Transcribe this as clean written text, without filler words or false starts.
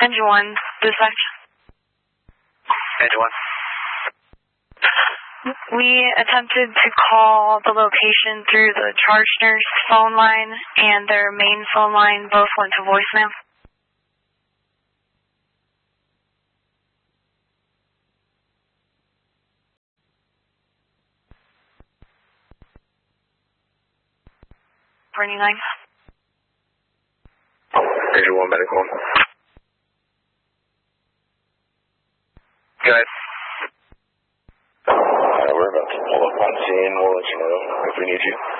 Engine 1, dispatch. Engine 1. We attempted to call the location through the charge nurse phone line and their main phone line. Both went to voicemail. Burning line. Engine 1, medical. Go ahead. We're about to pull up on scene. We'll let you know if we need you.